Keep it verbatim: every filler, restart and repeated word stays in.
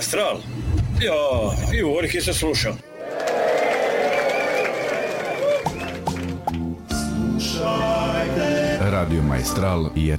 Maestral. Jo, i uvorike se slušao. Radio Maestral je